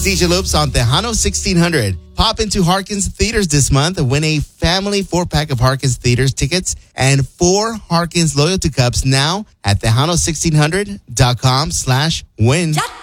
DJ Loops on Tejano 1600. Pop into Harkins Theaters this month and win a family 4-pack of Harkins Theaters tickets and 4 Harkins Loyalty Cups now at Tejano1600.com/win.